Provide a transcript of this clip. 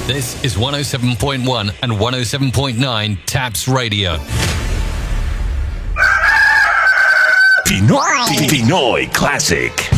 This is 107.1 and 107.9 Taps Radio. Pinoy Classic.